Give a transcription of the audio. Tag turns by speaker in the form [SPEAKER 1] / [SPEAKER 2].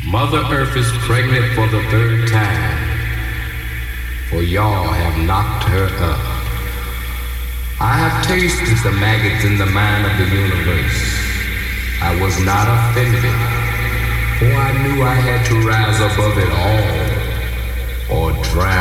[SPEAKER 1] Mother Earth is pregnant for the third time, for y'all have knocked her up. I have tasted the maggots in the mind of the universe. I was not offended, for I knew I had to rise above it all or drown.